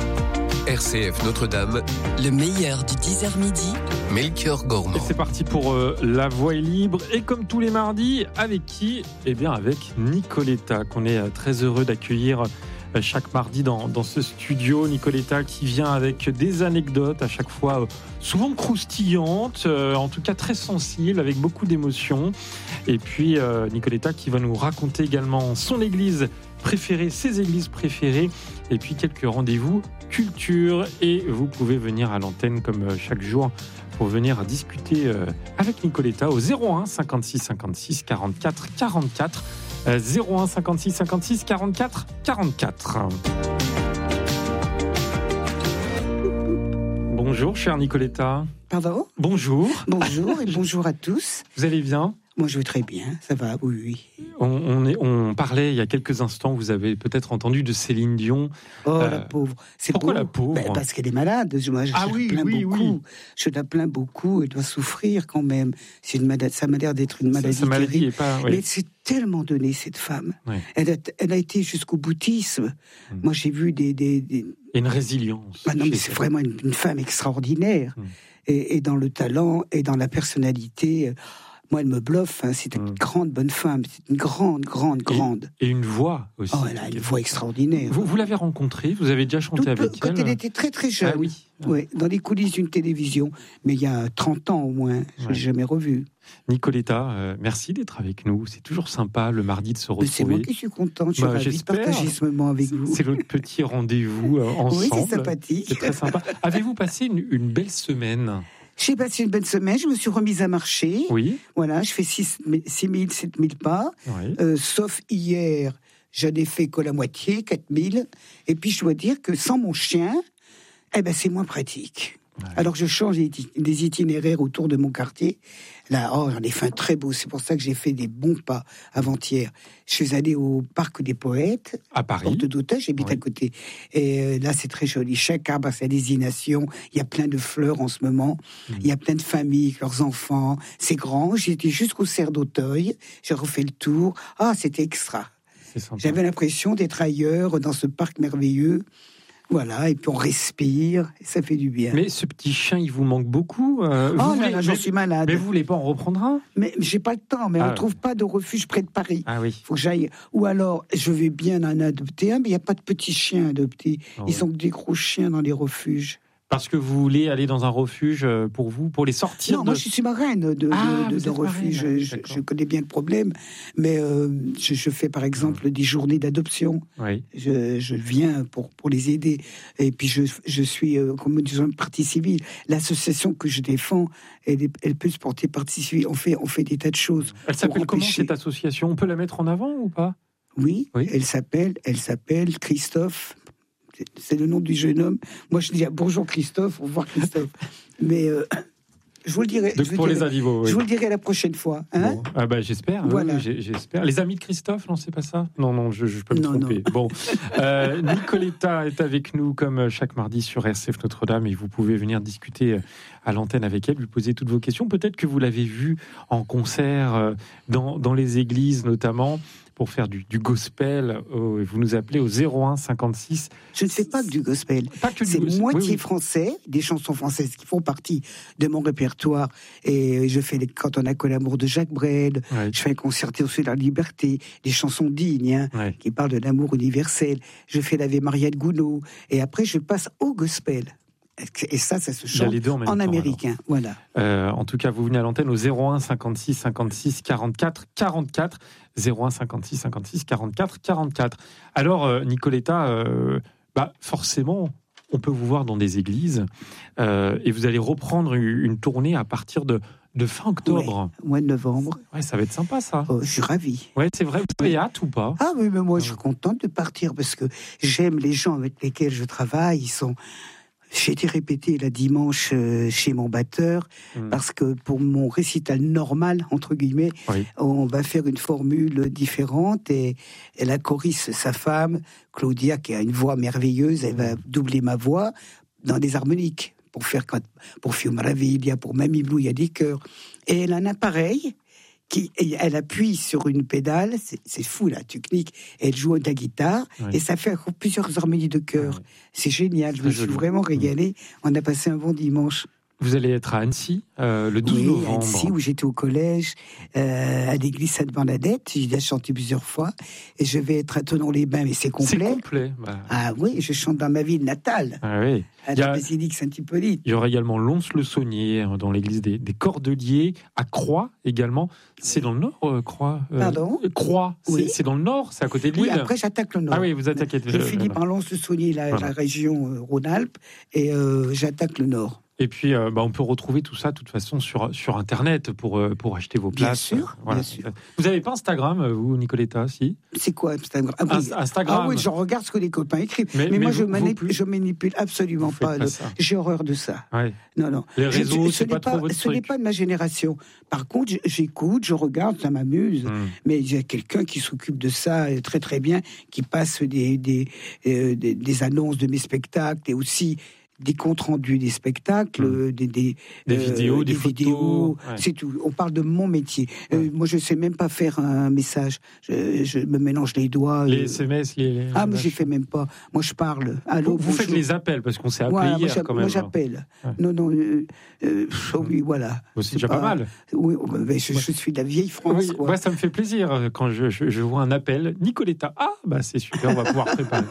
R C F Notre-Dame, le meilleur du dix heures midi, Melchior Gormand. Et c'est parti pour euh, La Voix est libre. Et comme tous les mardis, avec qui ? Eh bien, avec Nicoletta, qu'on est euh, très heureux d'accueillir euh, chaque mardi dans, dans ce studio. Nicoletta qui vient avec des anecdotes à chaque fois euh, souvent croustillantes, euh, en tout cas très sensibles, avec beaucoup d'émotions. Et puis, euh, Nicoletta qui va nous raconter également son église préférée, ses églises préférées, et puis quelques rendez-vous culture. Et vous pouvez venir à l'antenne comme chaque jour pour venir discuter avec Nicoletta au zéro un cinquante-six cinquante-six quarante-quatre quarante-quatre. zéro un cinquante-six cinquante-six quarante-quatre quarante-quatre. Bonjour, chère Nicoletta. Pardon ? Bonjour. Bonjour et bonjour à tous. Vous allez bien ? Moi, je vais très bien, ça va, oui, oui. On, on, est, on parlait il y a quelques instants, vous avez peut-être entendu de Céline Dion. Oh, euh, la pauvre. C'est pourquoi beau. la pauvre ? Ben, parce qu'elle est malade. Moi, je, ah, je oui, la plains oui, beaucoup. Oui. Je la plains beaucoup. Elle doit souffrir quand même. C'est une maladie, ça m'a l'air d'être une maladie. Sa maladie est pas. Oui. Mais c'est tellement donné, cette femme. Oui. Elle, a, elle a été jusqu'au bouddhisme. Mmh. Moi, j'ai vu des. des, des... Et une résilience. Ah non, mais c'est vraiment une, une femme extraordinaire. Mmh. Et, et dans le talent et dans la personnalité. Moi, elle me bluffe, hein. C'est une mmh. grande, bonne femme. C'est une grande, grande, grande. Et, et une voix aussi. Oh, elle a une voix extraordinaire. Vous, vous l'avez rencontrée ? Vous avez déjà chanté Tout avec peu, elle ? Quand elle était très, très jeune. Ah oui. Ouais, dans les coulisses d'une télévision. Mais il y a trente ans au moins. Je ne ouais. l'ai jamais revue. Nicoletta, euh, merci d'être avec nous. C'est toujours sympa le mardi de se retrouver. Mais c'est moi qui suis contente. Je suis bah, ravie de partager ce moment avec c'est, vous. C'est notre petit rendez-vous euh, ensemble. Oui, c'est sympathique. C'est très sympa. Avez-vous passé une, une belle semaine ? J'ai passé une bonne semaine, je me suis remise à marcher. Oui. Voilà, je fais six mille, sept mille pas. Oui. Euh, sauf hier, je n'ai fait que la moitié, quatre mille. Et puis je dois dire que sans mon chien, eh ben, c'est moins pratique. Ouais. Alors je change des itinéraires autour de mon quartier. Là, oh, j'en ai fait un très beau. C'est pour ça que j'ai fait des bons pas avant-hier. Je suis allée au Parc des Poètes, à Paris. Porte d'Auteuil, j'habite oui. à côté. Et euh, là, c'est très joli. Chaque arbre a sa désignation. Il y a plein de fleurs en ce moment. Mmh. Il y a plein de familles avec leurs enfants. C'est grand. J'étais jusqu'au cerf d'Auteuil. J'ai refait le tour. Ah, c'était extra. J'avais l'impression d'être ailleurs, dans ce parc merveilleux. Voilà, et puis on respire, et ça fait du bien. Mais ce petit chien, il vous manque beaucoup. Euh, oh vous là là, j'en suis malade. Mais vous voulez pas en reprendre un? Mais j'ai pas le temps, mais ah, on ne trouve pas de refuge près de Paris. Ah oui. Faut que j'aille. Ou alors, je vais bien en adopter un, mais il n'y a pas de petits chiens adoptés. Oh, Ils oui. sont que des gros chiens dans les refuges. Parce que vous voulez aller dans un refuge pour vous, pour les sortir Non, de... moi je suis marraine de, de, ah, de, de refuge. Marraine, je, je connais bien le problème, mais euh, je, je fais par exemple mmh. des journées d'adoption. Oui. Je, je viens pour, pour les aider. Et puis je, je suis, euh, comme disons, partie civile. L'association que je défends, elle, est, elle peut se porter partie civile. On fait, on fait des tas de choses. Elle s'appelle comment cette association? On peut la mettre en avant ou pas? Oui, oui. Elle s'appelle, elle s'appelle Christophe. C'est le nom du jeune homme. Moi, je dis bonjour Christophe, au revoir Christophe. Mais euh, je vous le dirai. Donc je pour dirai, les animaux. Oui. Je vous le dirai la prochaine fois. Hein bon. Ah bah j'espère. Voilà. Oui, j'espère. Les amis de Christophe, non, c'est pas ça. Non, non, je, je peux me non, tromper. Non. Bon, euh, Nicoletta est avec nous comme chaque mardi sur R C F Notre-Dame et vous pouvez venir discuter à l'antenne avec elle, lui poser toutes vos questions. Peut-être que vous l'avez vue en concert dans dans les églises notamment. Pour faire du, du gospel, euh, vous nous appelez au zéro un cinquante-six. Je ne fais pas que du gospel. Pas que c'est du gospel. moitié oui, oui. français, des chansons françaises qui font partie de mon répertoire. Et je fais les Quand on a que l'amour de Jacques Brel. Oui. Je fais un concerto sur la liberté, des chansons dignes hein, oui. qui parlent de l'amour universel. Je fais l'Ave Maria de Gounod. Et après, je passe au gospel. Et ça, ça se chante en, en américain. Temps, voilà. Euh, en tout cas, vous venez à l'antenne au zéro un cinquante-six cinquante-six quarante-quatre quarante-quatre. zéro un cinquante-six cinquante-six quarante-quatre quarante-quatre. Alors, euh, Nicoletta, euh, bah, forcément, on peut vous voir dans des églises euh, et vous allez reprendre une, une tournée à partir de, de fin octobre. Ouais, mois de novembre. Ouais, ça va être sympa, ça. Oh, je suis ravie. Ouais, c'est vrai. Vous avez hâte ou pas? Ah oui, mais moi, je suis contente de partir parce que j'aime les gens avec lesquels je travaille. Ils sont... J'ai été répété la dimanche chez mon batteur mmh. parce que pour mon récital normal, entre guillemets, oui. on va faire une formule différente et, et la choriste, sa femme, Claudia, qui a une voix merveilleuse, elle mmh. va doubler ma voix dans des harmoniques pour faire, pour Fio Maraviglia, pour Mamie Blue, il y a des chœurs. Et elle a un appareil qui, elle appuie sur une pédale, c'est, c'est fou la technique, elle joue de la guitare, oui. et ça fait plusieurs harmonies de chœur. Oui. C'est génial, je me suis vraiment régalé. On a passé un bon dimanche. Vous allez être à Annecy euh, le douze oui, novembre. Oui, Annecy, où j'étais au collège, euh, à l'église Sainte-Bernadette. J'ai déjà chanté plusieurs fois. Et je vais être à Thonon-les-Bains, mais c'est complet. C'est complet. Bah... Ah oui, je chante dans ma ville natale. Ah oui. À la a... basilique Saint-Hippolyte. Il y aura également Lons-le-Saunier, dans l'église des, des Cordeliers, à Croix également. C'est dans le nord, euh, Croix euh, Pardon Croix, oui. c'est, c'est dans le nord, c'est à côté de l'île. Oui, après j'attaque le nord. Ah oui, vous attaquez. Je finis par Lons-le-Saunier, la, voilà. la région euh, Rhône-Alpes, et euh, j'attaque le nord. Et puis, euh, bah, on peut retrouver tout ça, de toute façon, sur, sur Internet pour, euh, pour acheter vos places. Bien sûr, voilà. bien sûr. Vous n'avez pas Instagram, vous, Nicoletta, si? C'est quoi Instagram? Ah oui, Instagram. Ah oui, je regarde ce que les copains écrivent. Mais, mais, mais moi, vous, je, manip- je manipule absolument pas. pas le... J'ai horreur de ça. Ouais. Non, non. Les réseaux, je, ce c'est pas, pas trop votre Ce truc. n'est pas de ma génération. Par contre, j'écoute, je regarde, ça m'amuse. Hum. Mais il y a quelqu'un qui s'occupe de ça très, très bien, qui passe des, des, euh, des, des annonces de mes spectacles et aussi... des comptes rendus des spectacles, mmh. des, des, des euh, vidéos, des, des vidéos, ouais. c'est tout. On parle de mon métier. Ouais. Euh, moi, je sais même pas faire un message. Je, je me mélange les doigts. Les euh... S M S, les. Ah, mais je fais même pas. Moi, je parle. Allô, vous, vous faites les appels parce qu'on s'est appelé voilà, hier moi, quand même. Moi, j'appelle. Ouais. Non, non. Euh, euh, oui, voilà. Bon, c'est, c'est déjà pas, pas mal. Oui, mais je, je suis de la vieille France. Oui, quoi. Moi, ça me fait plaisir quand je, je, je vois un appel. Nicoletta. Ah, bah c'est super. On va pouvoir préparer.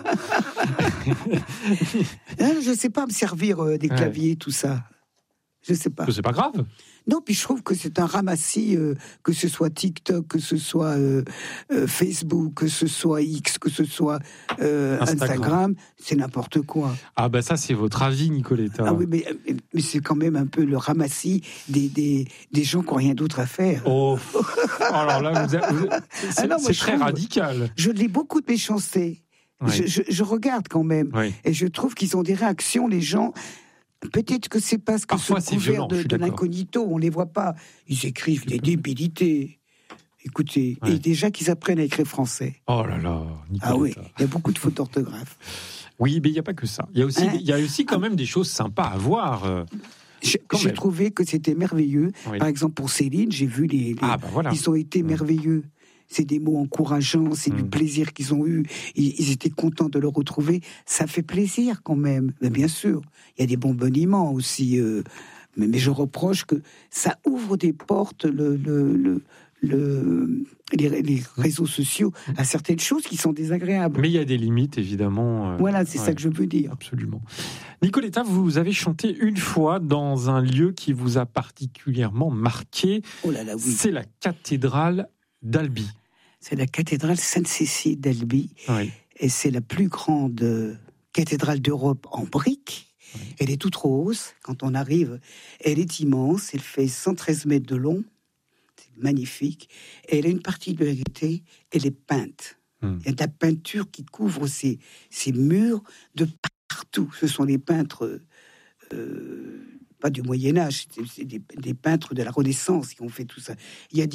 Je sais pas me servir euh, des clavier, tout ça. Je sais pas. C'est pas grave. Non, puis je trouve que c'est un ramassis, euh, que ce soit TikTok, que ce soit euh, euh, Facebook, que ce soit X, que ce soit euh, Instagram. Instagram, c'est n'importe quoi. Ah ben ça, c'est votre avis, Nicoletta. Ah oui, mais, mais c'est quand même un peu le ramassis des, des, des gens qui n'ont rien d'autre à faire. Oh, alors là, vous avez, vous, c'est, ah non, c'est très trouve, radical. Je lis beaucoup de méchanceté. Oui. Je, je, je regarde quand même. Oui. Et je trouve qu'ils ont des réactions, les gens... Peut-être que c'est parce que Parfois, sous couvert de, de l'incognito, on les voit pas. Ils écrivent des débilités. Écoutez, ouais. Et déjà qu'ils apprennent à écrire français. Oh là là, Nicoletta. Ah oui, il y a beaucoup de fautes d'orthographe. Oui, mais il n'y a pas que ça. Il y a aussi, hein? il y a aussi quand même des choses sympas à voir. J'ai, j'ai trouvé que c'était merveilleux. Oui. Par exemple, pour Céline, j'ai vu les... les ah, bah voilà. Ils ont été mmh. merveilleux. C'est des mots encourageants, c'est mmh. du plaisir qu'ils ont eu. Ils, ils étaient contents de le retrouver. Ça fait plaisir quand même. Mais bien sûr, il y a des bonbonnements aussi. Euh, mais, mais je reproche que ça ouvre des portes, le, le, le, le, les, les réseaux sociaux, à certaines choses qui sont désagréables. Mais il y a des limites, évidemment. Euh, voilà, c'est ouais, ça que je veux dire. Absolument. Nicoletta, vous avez chanté une fois dans un lieu qui vous a particulièrement marqué. Oh là là, oui. C'est la cathédrale d'Albi. C'est la cathédrale Sainte-Cécile d'Albi. Oui. Et c'est la plus grande cathédrale d'Europe en briques. Oui. Elle est toute rose. Quand on arrive, elle est immense. Elle fait cent treize mètres de long. C'est magnifique. Et elle a une particularité, elle est peinte. Hum. Il y a de la peinture qui couvre ces, ces murs de partout. Ce sont les peintres... Euh, pas du Moyen-Âge, c'est, c'est des, des peintres de la Renaissance qui ont fait tout ça. Il y a des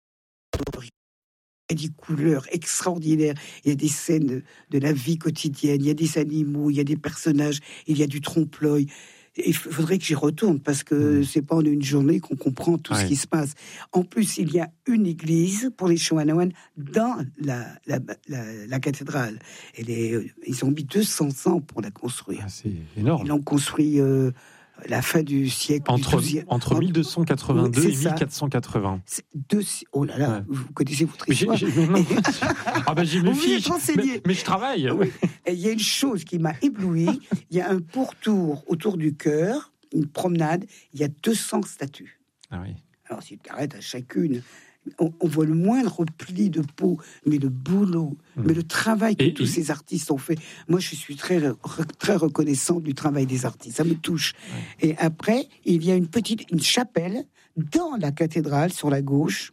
Il y a des couleurs extraordinaires, il y a des scènes de, de la vie quotidienne, il y a des animaux, il y a des personnages, il y a du trompe-l'œil. Il faudrait que j'y retourne parce que mmh. c'est pas en une journée qu'on comprend tout ouais. ce qui se passe. En plus, il y a une église pour les chanoines dans la, la, la, la cathédrale. Elle est, ils ont mis deux cents ans pour la construire. Ah, c'est énorme. Ils l'ont construit... Euh, la fin du siècle entre, du douzième. Entre mille deux cent quatre-vingt-deux oui, et mille quatre cent quatre-vingts. C'est deux, oh là là, ouais. Vous connaissez votre histoire. J'ai, j'ai, non, ah ben j'ai mes fiches, mais, mais je travaille. Oui. Et il y a une chose qui m'a ébloui, il y a un pourtour autour du chœur, une promenade, il y a deux cents statues. Ah oui. Alors si tu arrêtes à chacune... On, on voit le moindre pli de peau, mais le boulot, mmh. mais le travail que et, tous et... ces artistes ont fait. Moi, je suis très, très reconnaissant du travail des artistes. Ça me touche. Ouais. Et après, il y a une petite une chapelle dans la cathédrale, sur la gauche.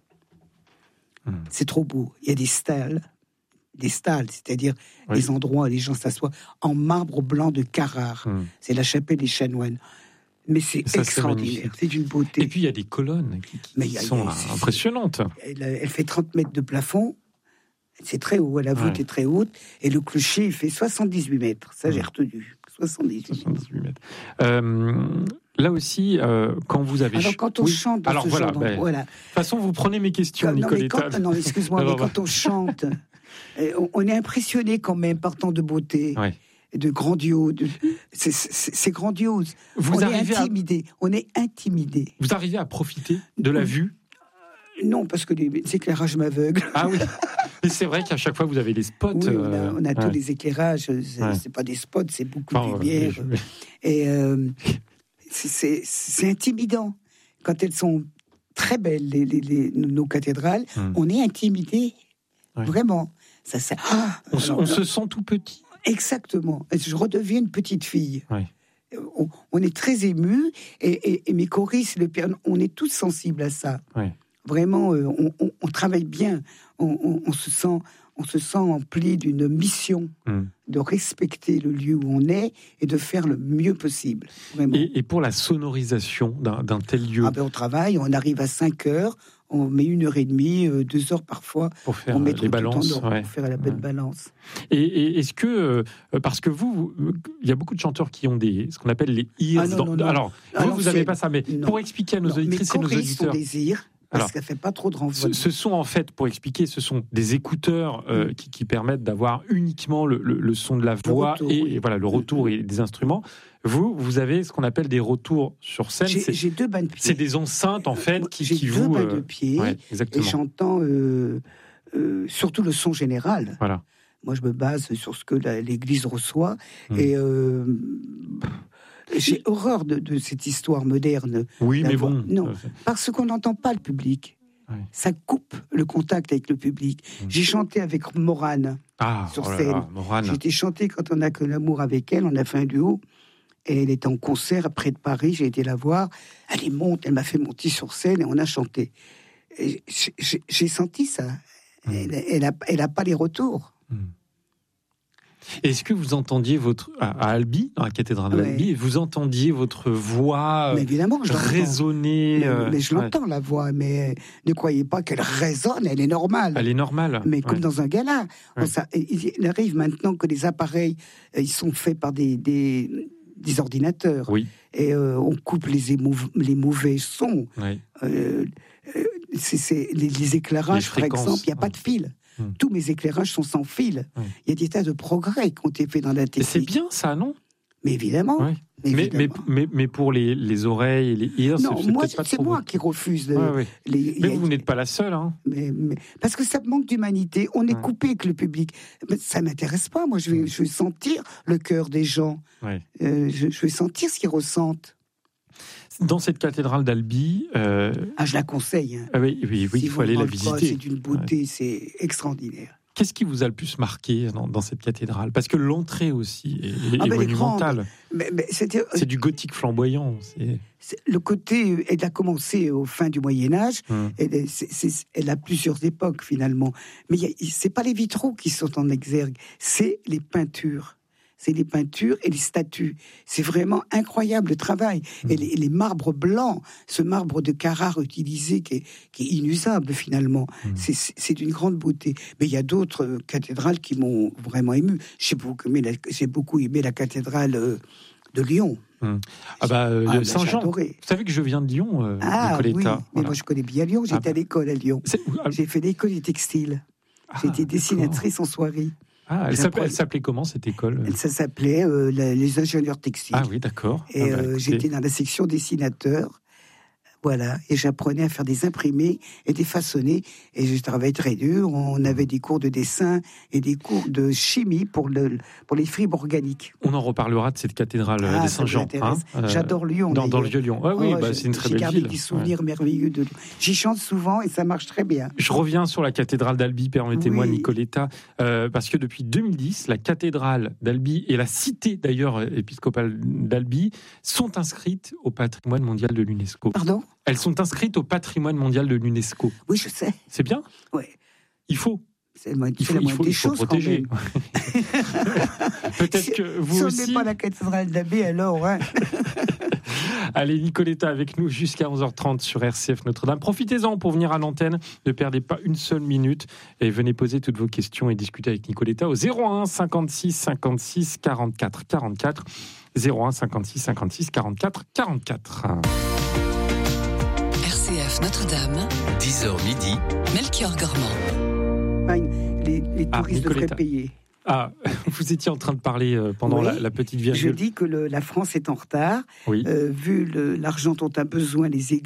Mmh. C'est trop beau. Il y a des stalles, des stalles, c'est-à-dire oui. des endroits où les gens s'assoient en marbre blanc de Carrare. Mmh. C'est la chapelle des chanoines. Mais c'est ça, extraordinaire, c'est, c'est d'une beauté. Et puis il y a des colonnes qui, qui Mais sont a, a, impressionnantes. Elle, elle fait trente mètres de plafond, c'est très haut, la voûte ouais. est très haute, et le clocher il fait soixante-dix-huit mètres. Ça, ouais. j'ai retenu. soixante-dix-huit, soixante-dix-huit mètres. Euh, là aussi, euh, quand vous avez... Alors quand on oui. chante dans Alors, ce voilà, genre ben, voilà. De toute façon, vous prenez mes questions, quand, Nicoletta. Non, mais quand, non, excuse-moi, mais quand on chante, on est impressionné quand même par tant de beauté. Ouais. de grandiose, de... C'est, c'est, c'est grandiose. Vous on est intimidé. À... On est intimidé. Vous arrivez à profiter de la vue ? Non, parce que les, les éclairages m'aveuglent. Ah oui. Mais c'est vrai qu'à chaque fois vous avez les spots. Oui, on a, on a euh... tous ouais. les éclairages. C'est, ouais. c'est pas des spots, c'est beaucoup enfin, de lumière. Euh, je... Et euh, c'est, c'est, c'est intimidant quand elles sont très belles, les, les, les, nos cathédrales. Hum. On est intimidé, ouais. vraiment. Ça, ça... Ah, on, alors, on se sent tout petit. Exactement. Je redeviens une petite fille. Oui. On, on est très émus et, et, et mes choristes, le piano, on est tous sensibles à ça. Oui. Vraiment, euh, on, on, on travaille bien. On, on, on se sent, on se sent empli d'une mission mm. de respecter le lieu où on est et de faire le mieux possible. Vraiment. Et, et pour la sonorisation d'un, d'un tel lieu, ah ben on travaille. On arrive à cinq heures. On met une heure et demie, euh, deux heures parfois. Pour faire on met les balances. Ouais. Pour faire la belle ouais. balance. Et, et est-ce que, euh, parce que vous, il y a beaucoup de chanteurs qui ont des, ce qu'on appelle les ears. Ah non, dans, non, non. Alors, Alors, vous, vous n'avez pas ça, mais non. pour expliquer à nos non, auditrices et nos auditeurs. Mes des ears, parce Alors, que ça fait pas trop de renvoi. Ce, ce sont en fait, pour expliquer, ce sont des écouteurs euh, mmh. qui, qui permettent d'avoir uniquement le, le, le son de la voix retour, et, oui. et voilà le retour mmh. et des instruments. Vous, vous avez ce qu'on appelle des retours sur scène. J'ai, c'est, j'ai deux bains de pied. C'est des enceintes en fait qui, j'ai qui deux vous. J'ai deux bains de pied ouais, et j'entends euh, euh, surtout le son général. Voilà. Moi, je me base sur ce que la, l'Église reçoit mmh. et. Euh, J'ai horreur de, de cette histoire moderne. Oui, mais bon. Non, parce qu'on n'entend pas le public. Ouais. Ça coupe le contact avec le public. Mmh. J'ai chanté avec Morane ah, sur oh là scène. Là, Morane. J'ai été chanter quand on a que l'amour avec elle. On a fait un duo. Et elle était en concert près de Paris. J'ai été la voir. Elle est monte. Elle m'a fait monter sur scène et on a chanté. Et j'ai, j'ai senti ça. Mmh. Elle, elle a, elle a pas les retours. Mmh. Est-ce que vous entendiez votre à, à Albi, dans la cathédrale Ouais. d'Albi, vous entendiez votre voix Mais évidemment, je l'entends. résonner Mais, euh, mais je ouais. l'entends, la voix, mais ne croyez pas qu'elle résonne, elle est normale. Elle est normale. Mais comme ouais. dans un gala. Ouais. On s'a- il il arrive maintenant que les appareils, euh, ils sont faits par des, des, des ordinateurs. Oui. Et euh, on coupe les, émou- les mauvais sons. Oui. Euh, euh, c'est, c'est- les, les éclairages, Les par fréquences, exemple, il n'y a pas ouais. de fil. Hmm. Tous mes éclairages sont sans fil. Il Ouais. y a des tas de progrès qui ont été faits dans la Et technique. c'est bien ça, non? Mais évidemment. Ouais. mais Mais, mais, évidemment. mais, mais pour les, les oreilles et les ears, non, c'est, c'est moi, peut-être pas c'est trop moi bon. qui refuse. De, Ouais, ouais. les, il y Mais a- vous n'êtes pas la seule. Hein. Mais, mais- parce que ça manque d'humanité. On est Ouais. coupé avec le public. Mais ça m'intéresse pas. Moi, je vais, je vais sentir le cœur des gens. Ouais. Euh, je, je vais sentir ce qu'ils ressentent. Dans cette cathédrale d'Albi, euh, Ah, je la conseille. hein. ah oui, oui, oui, Si il vous faut aller la demandez pas, visiter. C'est d'une beauté, c'est extraordinaire. Qu'est-ce qui vous a le plus marqué dans, dans cette cathédrale? Parce que l'entrée aussi est, est Ah, ben, elle est monumentale. Mais, mais c'était, C'est du gothique flamboyant. C'est... c'est- le côté, elle a commencé au fin du Moyen Âge. Hum. Elle, est- c'est- c'est- elle a plusieurs époques finalement. Mais il y a- c'est pas les vitraux qui sont en exergue, c'est les peintures. C'est les peintures et les statues. C'est vraiment incroyable le travail. Mmh. Et les, les marbres blancs, ce marbre de Carrare utilisé qui est, qui est inusable finalement, Mmh. c'est, c'est- c'est d'une grande beauté. Mais il y a d'autres euh, cathédrales qui m'ont vraiment ému. J'ai beaucoup aimé la, j'ai beaucoup aimé la cathédrale euh, de Lyon. Ah bah, euh, Ah, bah, j'ai Saint-Jean. adoré. Vous savez que je viens de Lyon, euh, Ah oui, Nicoletta. mais Voilà. moi je connais bien Lyon. J'étais Ah bah. à l'école à Lyon. C'est- ah, J'ai fait l'école du textile. ah, J'ai été d'accord. dessinatrice en soirée. Ah, elle, J'ai s'appelait, appris- elle s'appelait comment cette école? Ça s'appelait euh, la- les ingénieurs textiles. Ah oui, d'accord. Et Ah bah, euh, écoutez, j'étais dans la section dessinateur. Voilà, et j'apprenais à faire des imprimés et des façonnés. Et je travaillais très dur. On avait des cours de dessin et des cours de chimie pour, le, pour les fibres organiques. On en reparlera de cette cathédrale euh, Ah, de ça Saint-Jean. m'intéresse. euh, J'adore Lyon. Dans, dans le d'ailleurs. Vieux-Lyon. Ah oui, Oh, bah, je- c'est une très j'ai belle gardé ville. des souvenirs merveilleux de Lyon. J'y chante souvent et ça marche très bien. Je reviens sur la cathédrale d'Albi, permettez-moi, Oui. Nicoletta, euh, parce que depuis deux mille dix, la cathédrale d'Albi et la cité d'ailleurs épiscopale d'Albi sont inscrites au patrimoine mondial de l'UNESCO. Pardon? Elles sont inscrites au patrimoine mondial de l'UNESCO. Oui, je sais. C'est bien? Ouais. Il faut. C'est le mo- Il c'est faut, la il moindre faut, des il faut choses quand protéger. même. Peut-être que vous si on aussi. n'est pas la cathédrale d'Abbé, alors, hein. Allez, Nicoletta avec nous jusqu'à onze heures trente sur R C F Notre-Dame. Profitez-en pour venir à l'antenne, ne perdez pas une seule minute et venez poser toutes vos questions et discuter avec Nicoletta au zéro un cinquante-six cinquante-six quarante-quatre quarante-quatre. zéro un cinquante-six cinquante-six quarante-quatre quarante-quatre. R C F Notre-Dame, dix heures midi, Melchior Gormand. Enfin, les, les Ah, touristes devraient Nicoletta. payer. Ah, vous étiez en train de parler euh, pendant Oui. la, la petite Je virgule. dis que le- la France est en retard. Oui. Euh, vu le- l'argent dont a besoin les églises.